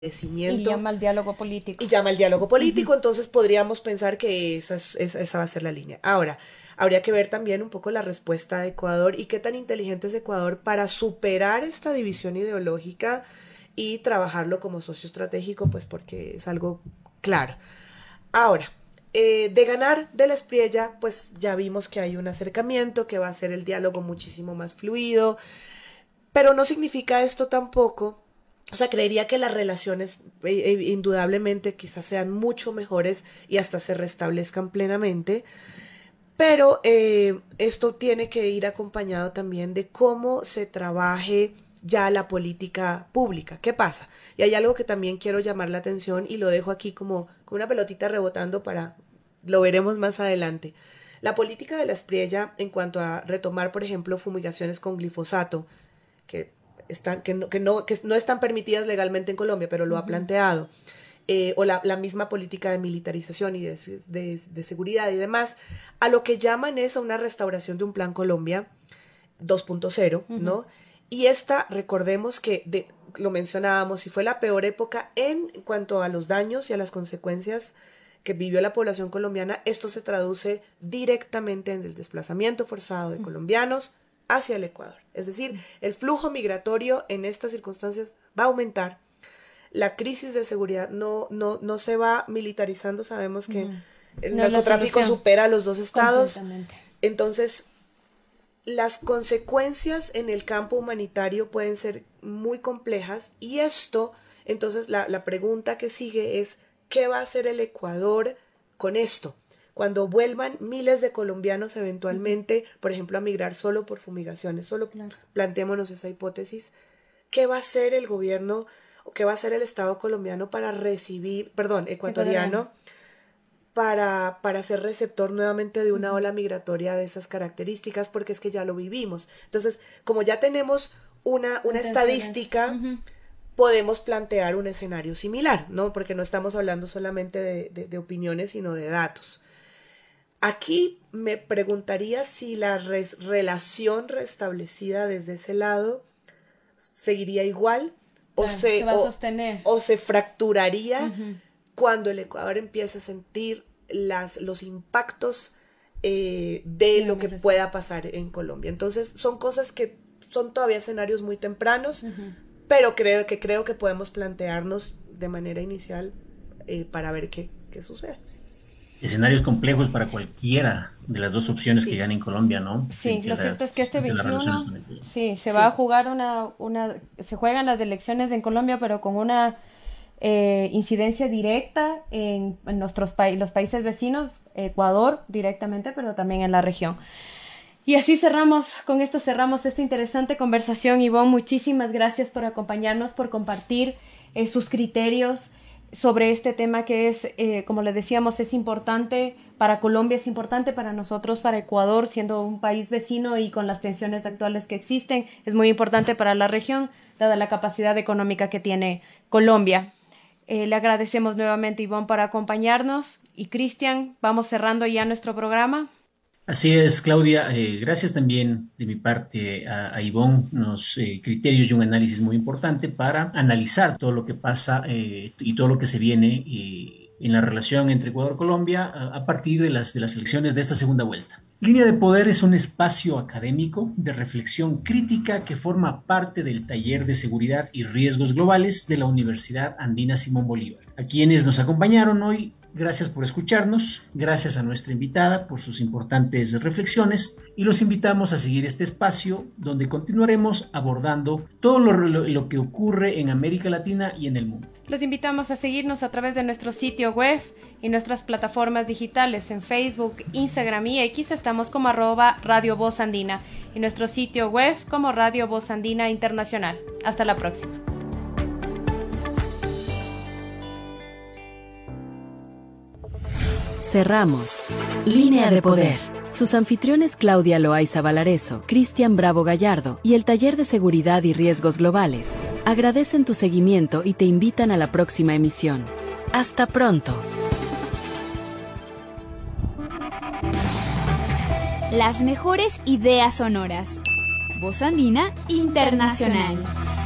Y crecimiento llama al diálogo político. y llama al diálogo político, Ujú. entonces podríamos pensar que esa va a ser la línea. Ahora, habría que ver también un poco la respuesta de Ecuador y qué tan inteligente es Ecuador para superar esta división ideológica y trabajarlo como socio estratégico, pues porque es algo claro. Ahora, de ganar de la Espriella, pues ya vimos que hay un acercamiento, que va a ser el diálogo muchísimo más fluido, pero no significa esto tampoco, o sea, creería que las relaciones indudablemente quizás sean mucho mejores y hasta se restablezcan plenamente, pero esto tiene que ir acompañado también de cómo se trabaje ya la política pública. ¿Qué pasa? Y hay algo que también quiero llamar la atención y lo dejo aquí como una pelotita rebotando para, lo veremos más adelante. La política de la Espriella en cuanto a retomar, por ejemplo, fumigaciones con glifosato, que que no están permitidas legalmente en Colombia, pero lo ha Ujú. planteado, o la misma política de militarización y de seguridad y demás, a lo que llaman es a una restauración de un plan Colombia 2.0, Ujú. ¿no? Y esta, recordemos que lo mencionábamos, y fue la peor época en cuanto a los daños y a las consecuencias que vivió la población colombiana. Esto se traduce directamente en el desplazamiento forzado de colombianos hacia el Ecuador. Es decir, el flujo migratorio en estas circunstancias va a aumentar. La crisis de seguridad no se va militarizando. Sabemos que Ujú. el No es la narcotráfico solución, supera a los dos estados. completamente. Entonces, las consecuencias en el campo humanitario pueden ser muy complejas y esto, entonces la pregunta que sigue es, ¿qué va a hacer el Ecuador con esto? Cuando vuelvan miles de colombianos Ujú. eventualmente, por ejemplo, a migrar solo por fumigaciones, solo Claro. planteémonos esa hipótesis, ¿qué va a hacer el gobierno o qué va a hacer el Estado colombiano para recibir, perdón, Ecuatoriano. ecuatoriano, para ser receptor nuevamente de una Ujú. ola migratoria de esas características, porque es que ya lo vivimos? Entonces, como ya tenemos una Antecedentes. estadística, Ujú. podemos plantear un escenario similar, ¿no? Porque no estamos hablando solamente de opiniones, sino de datos. Aquí me preguntaría si la relación restablecida desde ese lado seguiría igual o Claro, se se, va a o, sostener. o se fracturaría Ujú. cuando el Ecuador empiece a sentir los impactos de De lo una que agresión. pueda pasar en Colombia. Entonces son cosas que son todavía escenarios muy tempranos, Ujú. pero creo que podemos plantearnos de manera inicial para ver qué sucede. Escenarios complejos para cualquiera de las dos opciones que Sí, gane en Colombia, ¿no? Sí, lo cierto es que este Frente a las relaciones 21, con Ecuador. sí, se va a sí. jugar se juegan las elecciones en Colombia, pero con una incidencia directa en los países vecinos, Ecuador directamente, pero también en la región. Y así con esto cerramos esta interesante conversación. Ivonne, muchísimas gracias por acompañarnos, por compartir sus criterios sobre este tema que es, como le decíamos, es importante para Colombia, es importante para nosotros, para Ecuador, siendo un país vecino y con las tensiones actuales que existen, es muy importante para la región, dada la capacidad económica que tiene Colombia. Le agradecemos nuevamente, Ivonne, por acompañarnos. Y Cristian, vamos cerrando ya nuestro programa. Así es, Claudia. Gracias también de mi parte a Ivonne, unos criterios y un análisis muy importante para analizar todo lo que pasa y todo lo que se viene en la relación entre Ecuador y Colombia a partir de de las elecciones de esta segunda vuelta. Línea de Poder es un espacio académico de reflexión crítica que forma parte del taller de seguridad y riesgos globales de la Universidad Andina Simón Bolívar. A quienes nos acompañaron hoy, gracias por escucharnos, gracias a nuestra invitada por sus importantes reflexiones y los invitamos a seguir este espacio donde continuaremos abordando todo lo que ocurre en América Latina y en el mundo. Los invitamos a seguirnos a través de nuestro sitio web y nuestras plataformas digitales en Facebook, Instagram y X. Estamos como @Radio Voz Andina y nuestro sitio web como Radio Voz Andina Internacional. Hasta la próxima. Cerramos. Línea de Poder. Sus anfitriones Claudia Loaiza Valareso, Cristian Bravo Gallardo y el Taller de Seguridad y Riesgos Globales agradecen tu seguimiento y te invitan a la próxima emisión. Hasta pronto. Las mejores ideas sonoras. Voz Andina Internacional.